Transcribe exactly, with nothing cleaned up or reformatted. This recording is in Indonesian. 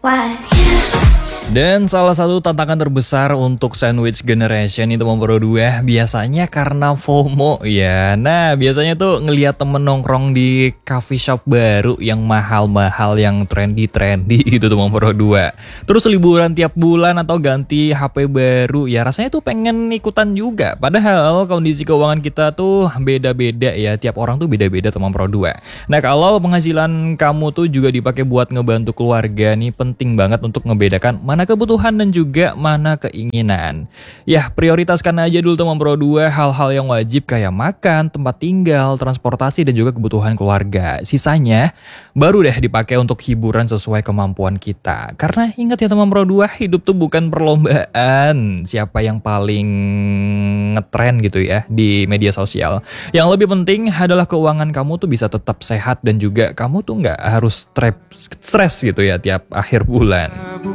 Why? Dan salah satu tantangan terbesar untuk sandwich generation itu nomor dua biasanya karena FOMO ya. Nah biasanya tuh ngelihat temen nongkrong di coffee shop baru yang mahal-mahal, yang trendy-trendy gitu tuh nomor dua. Terus liburan tiap bulan atau ganti H P baru ya, rasanya tuh pengen ikutan juga. Padahal kondisi keuangan kita tuh beda-beda ya, tiap orang tuh beda-beda tuh nomor dua. Nah kalau penghasilan kamu tuh juga dipakai buat ngebantu keluarga nih, penting banget untuk ngebedakan mana kebutuhan dan juga mana keinginan. Ya, prioritaskan aja dulu teman Pro dua hal-hal yang wajib kayak makan, tempat tinggal, transportasi, dan juga kebutuhan keluarga. Sisanya baru deh dipakai untuk hiburan sesuai kemampuan kita. Karena ingat ya teman Pro dua, hidup tuh bukan perlombaan siapa yang paling ngetren gitu ya di media sosial. Yang lebih penting adalah keuangan kamu tuh bisa tetap sehat dan juga kamu tuh nggak harus stres gitu ya tiap akhir bulan.